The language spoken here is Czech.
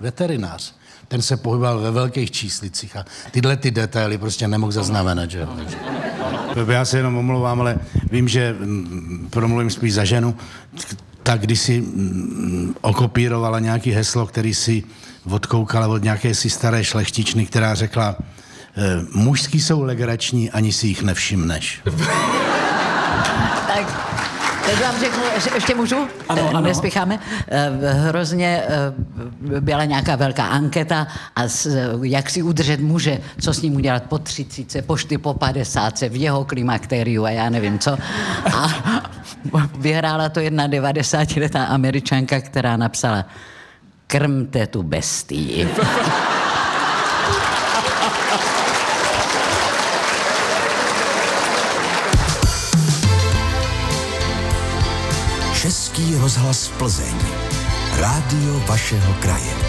veterinář, ten se pohyboval ve velkých číslicích a tyhle ty detaily prostě nemohl zaznamenat, že jo. Já se jenom omlouvám, ale vím, že promluvím spíš za ženu, tak když si okopírovala nějaký heslo, který si odkoukala od nějaké si staré šlechtičny, která řekla, mužský jsou legrační, ani si jich nevšimneš. Tak, teď vám řeknu, ještě můžu? Ano. Nespěcháme. Hrozně byla nějaká velká anketa a jak si udržet muže, co s ním udělat po 30, po 50, v jeho klimakteriu a já nevím co. A vyhrála to jedna 90letá Američanka, která napsala krmte tu bestii. Český rozhlas Plzeň. Rádio vašeho kraje.